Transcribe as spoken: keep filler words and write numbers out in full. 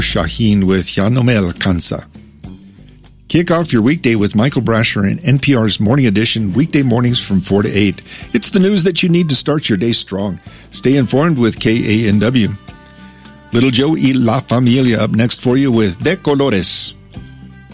Shaheen with Ya No Me Alcanza. Kick off your weekday with Michael Brasher in N P R's Morning Edition, weekday mornings from four to eight. It's the news that you need to start your day strong. Stay informed with K A N W. Little Joe y La Familia up next for you with De Colores.